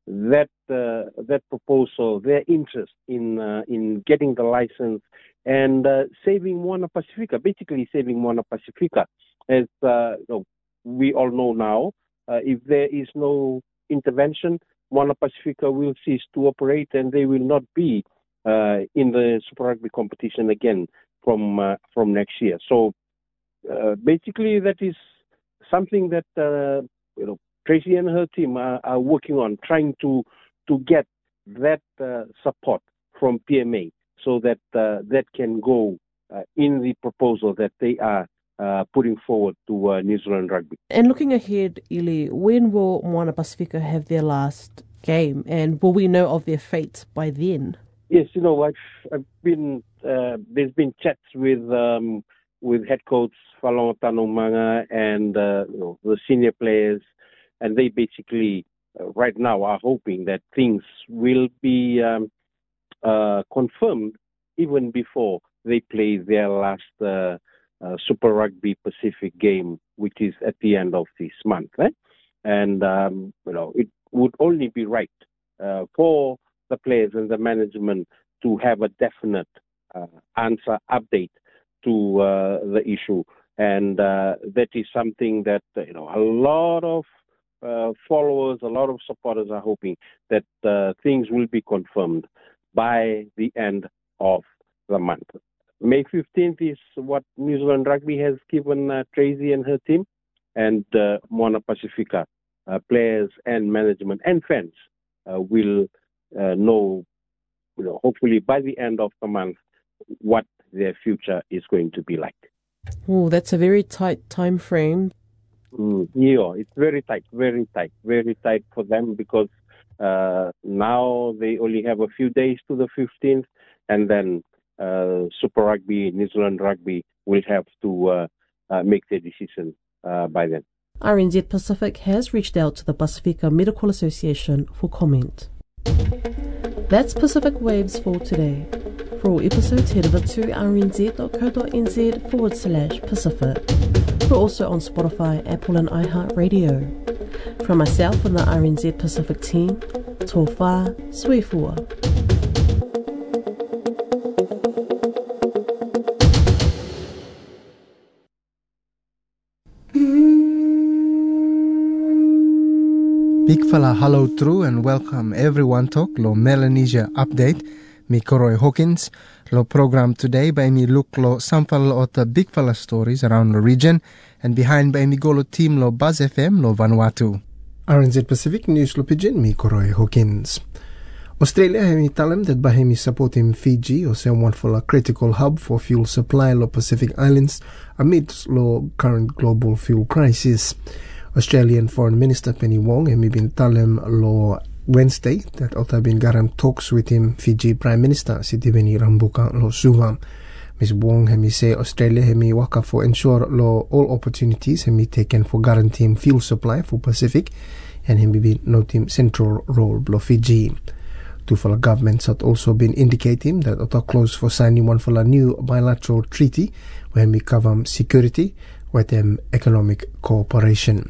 that proposal, their interest in getting the license and saving Moana Pacifica, basically saving Moana Pacifica. As we all know now, if there is no intervention, Moana Pacifica will cease to operate and they will not be in the Super Rugby competition again from next year. So basically, that is something that Tracy and her team are working on, trying to get that support from PMA so that that can go in the proposal that they are putting forward to New Zealand Rugby. And looking ahead, Ili, when will Moana Pacifica have their last game, and will we know of their fate by then? Yes, I've been there's been chats with head coach Falonga Tanomanga and the senior players, and they basically right now are hoping that things will be confirmed even before they play their last Super Rugby Pacific game, which is at the end of this month. And it would only be right for the players and the management to have a definite answer update to the issue, and that is something that a lot of followers, a lot of supporters are hoping that things will be confirmed by the end of the month. May 15th is what New Zealand Rugby has given Tracy and her team, and Moana Pacifica players and management and fans will know, hopefully by the end of the month, what their future is going to be like. Oh, that's a very tight time frame. Yeah, it's very tight for them because now they only have a few days to the 15th, and then Super Rugby, New Zealand Rugby will have to make their decision by then. RNZ Pacific has reached out to the Pacifica Medical Association for comment. That's Pacific Waves for today. For all episodes, head over to rnz.co.nz/Pacific. We're also on Spotify, Apple and iHeartRadio. From myself and the RNZ Pacific team, tō whā, sui fua. Big fella hello true and welcome everyone to lo Melanesia update. Mi Koroi Hawkins. Lo program today by me look lo sample of the big fella stories around the region, and behind by me go lo team lo Buzz FM lo Vanuatu. RNZ Pacific News lo Pigeon mi Koroi Hawkins. Australia hemi talem that by hemi supporting Fiji or someone for a critical hub for fuel supply lo Pacific Islands amidst lo current global fuel crisis. Australian Foreign Minister Penny Wong hemi been talem lo Wednesday that Ota bin garam talks with him Fiji Prime Minister Sitiveni Rambuka lo Suva. Ms. Wong hemi say Australia hemi waka for ensure lo all opportunities hemi taken for guaranteeing fuel supply for Pacific, and hemi been noting central role lo Fiji. Two fellow governments had also been indicating that Ota close for signing one for a new bilateral treaty where hemi cover security with them economic cooperation.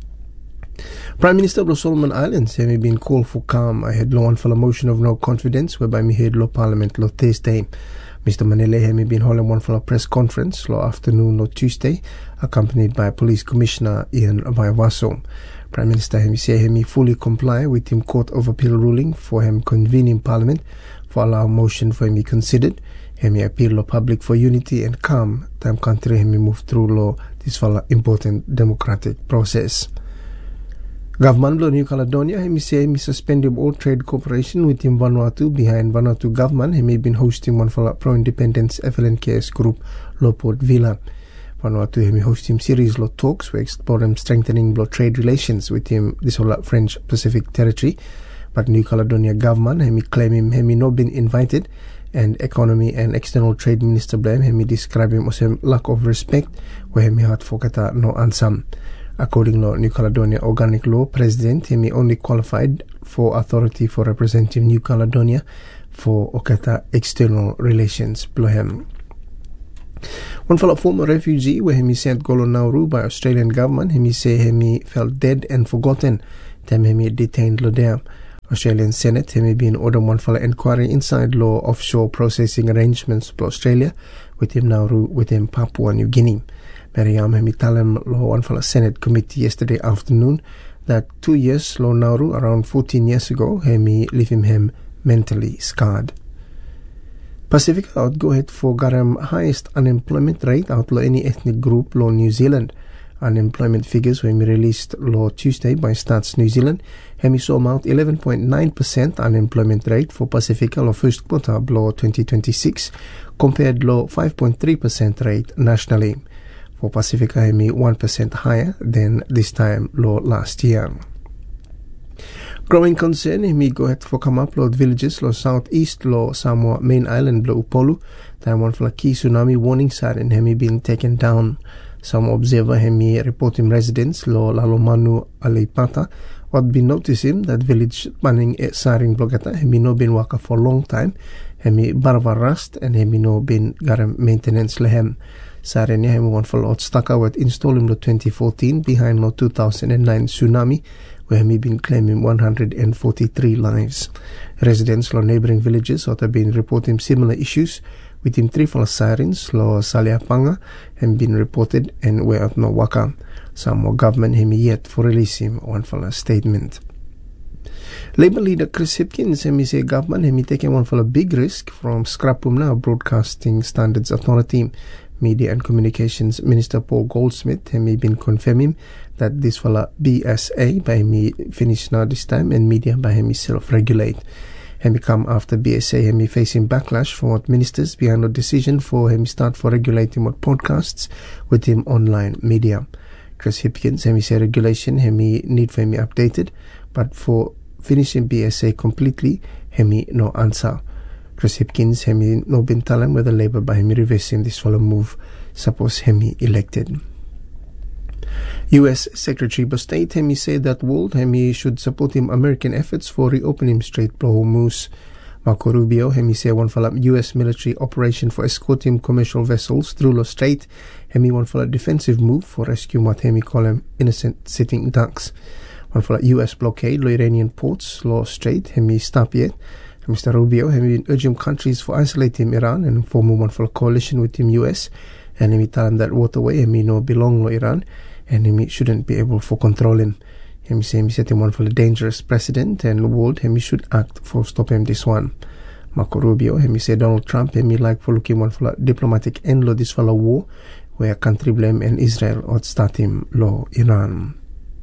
Prime Minister of the Solomon Islands have been called for calm ahead lo one for a motion of no confidence whereby me heard lo Parliament lo Thursday. Mr. Manele have been holding one for a press conference lo afternoon lo Tuesday, accompanied by Police Commissioner Ian Vaivaso. Prime Minister have say he fully comply with him court of appeal ruling for him convening Parliament for allow motion for him be considered. He appeal lo public for unity and calm time country he move through lo this for a important democratic process. Government of New Caledonia he say he suspended all trade cooperation with him Vanuatu behind Vanuatu government. He may been hosting one for pro-independence FLNKS group lo Port Vila. Vanuatu he may host him series lo talks where explore him strengthening lo trade relations with him this whole French Pacific territory. But New Caledonia government he may claim him he may not been invited, and Economy and External Trade Minister blame he may describe him as a lack of respect where he may had for kata no answer. According to New Caledonia Organic Law, President he may only qualified for authority for representing New Caledonia for Okata external relations. Blohem. One fellow former refugee where he sent Golo Nauru by Australian government, he say he felt dead and forgotten. Them he detained lo there. Australian Senate hemi been ordered one for inquiry inside law offshore processing arrangements for Australia within Nauru within Papua New Guinea. Mariam hemi talam law one for Senate committee yesterday afternoon that 2 years law Nauru around 14 years ago hemi leave him mentally scarred. Pacifica out go ahead for garam highest unemployment rate out law any ethnic group law New Zealand. Unemployment figures when we released law Tuesday by Stats New Zealand. Hemi saw out 11.9% unemployment rate for Pacifica law first quarter of law 2026 compared law 5.3% rate nationally. For Pacifica hemi 1% higher than this time law last year. Growing concern hemi go ahead for come up law villages law southeast law Samoa main island law Upolu. Time one for key tsunami warning siren hemi being taken down. Some observer hemi reporting residents lo Lalomanu Alipata what been noticing that village panning siren blogata hemi no been waka for a long time hemi barva rust and hemi no been garam maintenance lehem siren hemi one for lot staka what installed in 2014 behind lo 2009 tsunami where hemi been claiming 143 lives. Residents lo neighboring villages what have been reporting similar issues within 3 sirens lo Saliapanga have been reported and were at no waka. Some more government hemi yet for releasing one statement. Labour leader Chris Hipkins hemi say government hemi taking one big risk from scrapum now Broadcasting Standards Authority. Media and Communications Minister Paul Goldsmith hemi been confirming that this BSA by hemi finish now this time and media by hemi self-regulate. Hemi come after BSA hemi facing backlash from what ministers behind the decision for hemi start for regulating what podcasts with him online media. Chris Hipkins hemi say regulation hemi need for hemi updated, but for finishing BSA completely hemi no answer. Chris Hipkins hemi no been telling whether Labour by hemi reversing this move suppose hemi elected. U.S. Secretary of State hemi said that world hemi should support him American efforts for reopening Strait of Hormuz. Marco Rubio hemi say one U.S. military operation for escorting commercial vessels through the strait hemi one defensive move for rescue what hemi call him innocent sitting ducks. One U.S. blockade lo Iranian ports lo strait hemi stop yet. Mr. Rubio hemi been urging countries for isolating Iran and form one coalition with him U.S. and hemi tell him that waterway hemi no belong to Iran and hemi shouldn't be able for controlling. Hemi say hemi set him one dangerous precedent and the world hemi should act for stop him this one. Marco Rubio hemi say Donald Trump hemi like for looking one diplomatic end lo this war where country blame and Israel or start him lo Iran.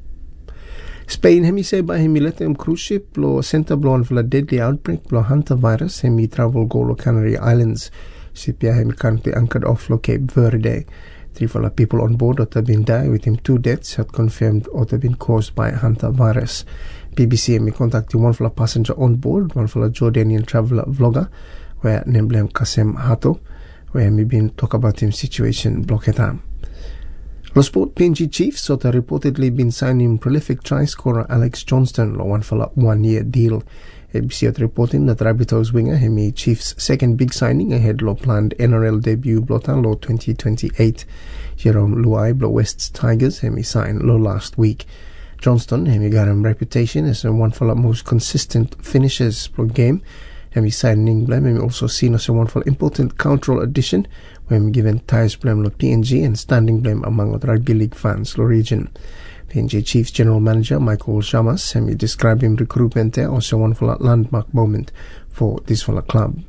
Spain hemi say by hemi let him cruise ship lo center blown for a deadly outbreak lo Hunter virus hemi travel go lo Canary Islands. Ship hemi currently anchored off lo Cape Verde. 3 people on board that have been died with him 2 deaths had confirmed or have been caused by Hunter virus. BBC hemi contacted one passenger on board, one Jordanian traveler vlogger where named him Kasem Hato where hemi been talk about him situation blocketa. Lo Sport PNG Chiefs have reportedly been signing prolific try scorer Alex Johnston lo one 1-year deal. ABC had reporting that Rabbitohs winger hemi Chiefs second big signing ahead lo planned NRL debut blota lo 2028. Jerome Luai lo West's Tigers hemi signed lo last week. Johnston hemi got him reputation as one most consistent finishers per game. Hemi signing blame hemi also seen as one important cultural addition when given ties blame lo PNG and standing blame among the rugby league fans lo region. PNG Chiefs General Manager Michael Shamas hemi described him recruitment there also one landmark moment for this club.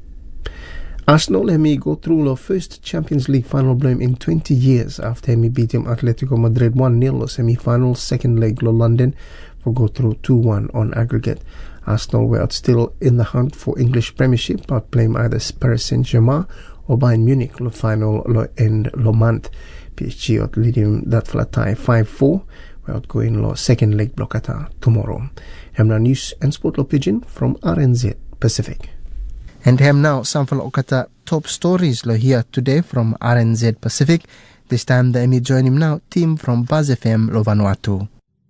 Arsenal hemi go through the first Champions League final blame in 20 years after hemi beat him Atletico Madrid 1-0 lo semi-final second leg lo London for go through 2-1 on aggregate. Arsenal were still in the hunt for English Premiership but playing either Paris Saint-Germain or Bayern Munich lo final lo end lo month. PSG out leading that for a tie 5-4 without going lo second leg blockata tomorrow. Now news and sport lo pigeon from RNZ Pacific. And now some for okata top stories lo here today from RNZ Pacific. This time the join him now team from Buzz FM lo Vanuatu.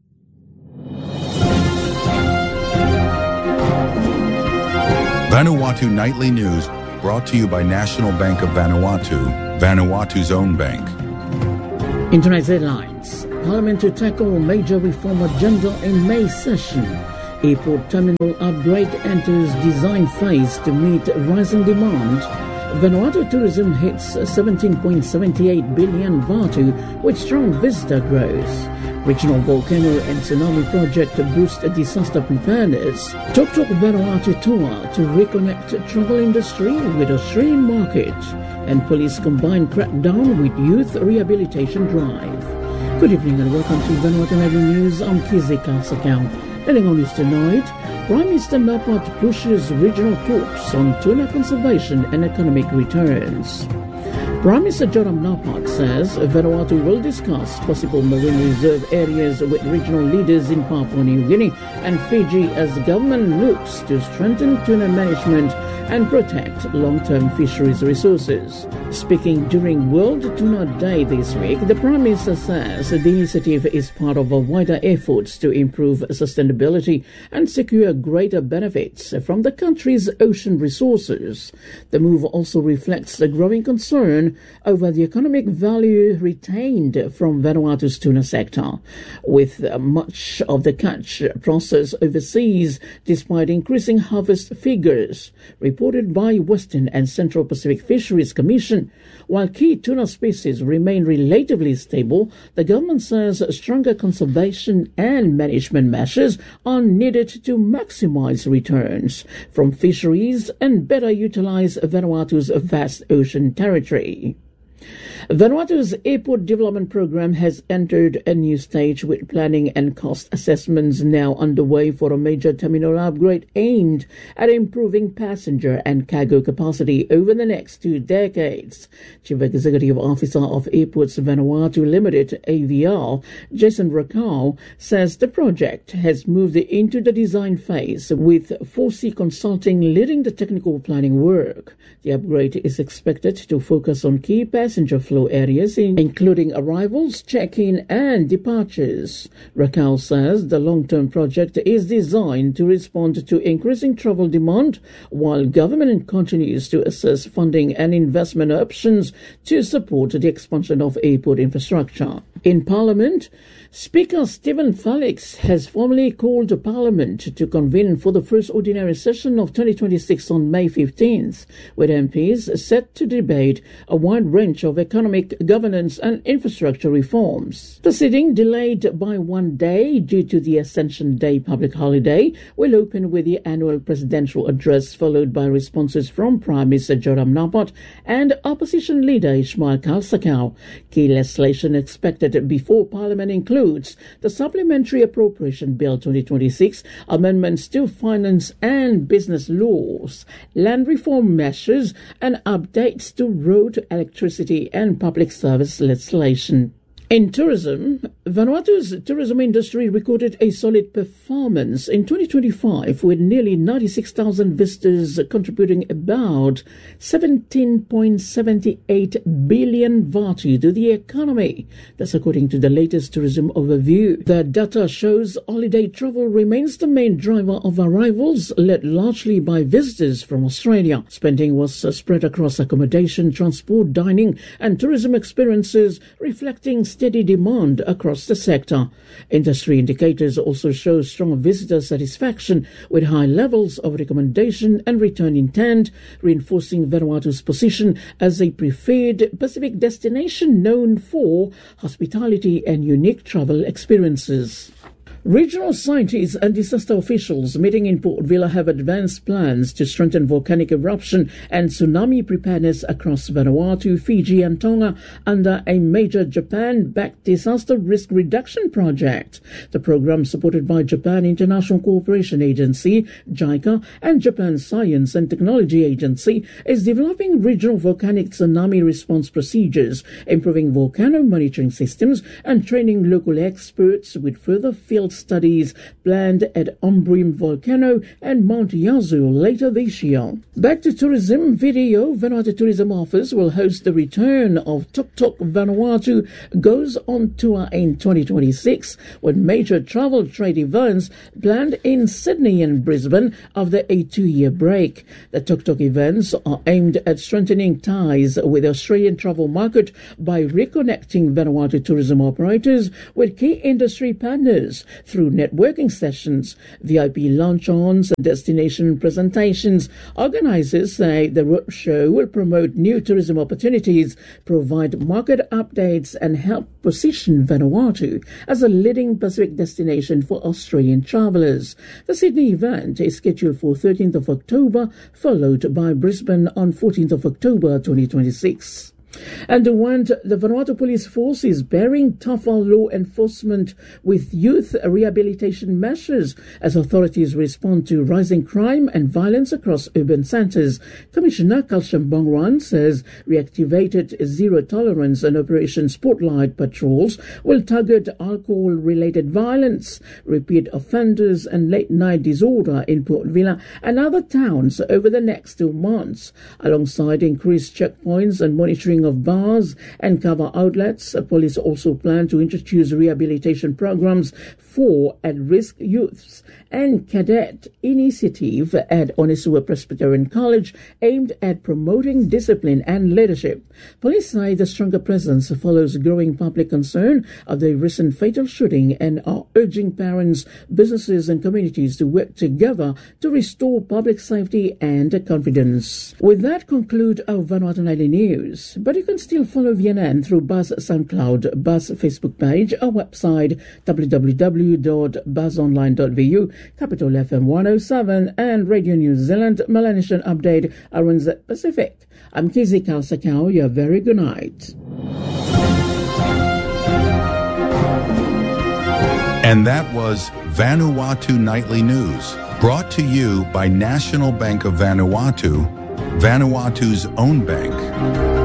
Vanuatu Nightly News brought to you by National Bank of Vanuatu, Vanuatu's own bank. In tonight's headlines, Parliament to tackle major reform agenda in May session. Airport terminal upgrade enters design phase to meet rising demand. Vanuatu tourism hits 17.78 billion Vatu with strong visitor growth. Regional volcano and tsunami project boost disaster preparedness. Tok Tok Vanuatu tour to reconnect travel industry with Australian market. And police combined crackdown with youth rehabilitation drive. Good evening and welcome to Vanuatu Navy News. I'm Kizi Kalsakau. Heading on news tonight, Prime Minister Napat pushes regional talks on tuna conservation and economic returns. Prime Minister Joram Napat says Vanuatu will discuss possible marine reserve areas with regional leaders in Papua New Guinea and Fiji as the government looks to strengthen tuna management and protect long-term fisheries resources. Speaking during World Tuna Day this week, the Prime Minister says the initiative is part of a wider efforts to improve sustainability and secure greater benefits from the country's ocean resources. The move also reflects a growing concern over the economic value retained from Vanuatu's tuna sector, with much of the catch processed overseas despite increasing harvest figures, reported by Western and Central Pacific Fisheries Commission. While key tuna species remain relatively stable, the government says stronger conservation and management measures are needed to maximize returns from fisheries and better utilize Vanuatu's vast ocean territory. Vanuatu's airport development program has entered a new stage with planning and cost assessments now underway for a major terminal upgrade aimed at improving passenger and cargo capacity over the next 2 decades. Chief Executive Officer of Airports Vanuatu Limited, AVR, Jason Rakau, says the project has moved into the design phase with 4C Consulting leading the technical planning work. The upgrade is expected to focus on key passenger flow areas including arrivals, check-in and departures. Rakau says the long-term project is designed to respond to increasing travel demand while government continues to assess funding and investment options to support the expansion of airport infrastructure. In Parliament, Speaker Stephen Felix has formally called Parliament to convene for the first ordinary session of 2026 on May 15th, with MPs set to debate a wide range of economic, governance and infrastructure reforms. The sitting, delayed by 1 day due to the Ascension Day public holiday, will open with the annual presidential address followed by responses from Prime Minister Joram Napat and Opposition Leader Ismail Kalsakau. Key legislation expected before Parliament includes the Supplementary Appropriation Bill 2026, amendments to finance and business laws, land reform measures, and updates to road, electricity, and public service legislation. In tourism, Vanuatu's tourism industry recorded a solid performance in 2025 with nearly 96,000 visitors contributing about 17.78 billion Vatu to the economy. That's according to the latest tourism overview. The data shows holiday travel remains the main driver of arrivals, led largely by visitors from Australia. Spending was spread across accommodation, transport, dining and tourism experiences, reflecting steady demand across the sector. Industry indicators also show strong visitor satisfaction with high levels of recommendation and return intent, reinforcing Vanuatu's position as a preferred Pacific destination known for hospitality and unique travel experiences. Regional scientists and disaster officials meeting in Port Vila have advanced plans to strengthen volcanic eruption and tsunami preparedness across Vanuatu, Fiji and Tonga under a major Japan-backed disaster risk reduction project. The program, supported by Japan International Cooperation Agency, JICA, and Japan Science and Technology Agency, is developing regional volcanic tsunami response procedures, improving volcano monitoring systems, and training local experts with further field studies planned at Ombrim Volcano and Mount Yazoo later this year. Back to tourism, video Vanuatu Tourism Office will host the return of Tok Tok Vanuatu Goes on Tour in 2026 with major travel trade events planned in Sydney and Brisbane after a 2-year break. The Tok Tok events are aimed at strengthening ties with the Australian travel market by reconnecting Vanuatu tourism operators with key industry partners, through networking sessions, VIP lunch-ons, and destination presentations. Organizers say the roadshow will promote new tourism opportunities, provide market updates, and help position Vanuatu as a leading Pacific destination for Australian travelers. The Sydney event is scheduled for 13th of October, followed by Brisbane on 14th of October 2026. And the Vanuatu Police Force is bearing tougher law enforcement with youth rehabilitation measures as authorities respond to rising crime and violence across urban centres. Commissioner Kalsham Bongran says reactivated zero tolerance and Operation Spotlight patrols will target alcohol-related violence, repeat offenders and late-night disorder in Port Vila and other towns over the next 2 months, alongside increased checkpoints and monitoring of bars and cover outlets. Police also plan to introduce rehabilitation programs for at-risk youths and cadet initiative at Onisua Presbyterian College aimed at promoting discipline and leadership. Police say the stronger presence follows growing public concern of the recent fatal shooting and are urging parents, businesses and communities to work together to restore public safety and confidence. With that, conclude our Vanuatu Nightly News. But you can still follow VNN through Buzz SoundCloud, Buzz Facebook page, our website www.buzzonline.vu, Capital FM 107 and Radio New Zealand Melanesian Update, RNZ Pacific. I'm Kizzy Kalsakau. Your very good night. And that was Vanuatu Nightly News, brought to you by National Bank of Vanuatu, Vanuatu's own bank.